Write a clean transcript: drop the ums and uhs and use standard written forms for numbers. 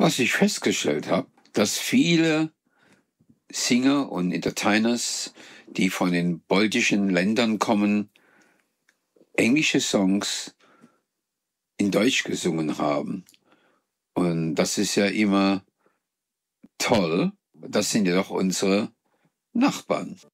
Was ich festgestellt habe, dass viele Singer und Entertainers, die von den baltischen Ländern kommen, englische Songs in Deutsch gesungen haben. Und das ist ja immer toll. Das sind ja doch unsere Nachbarn.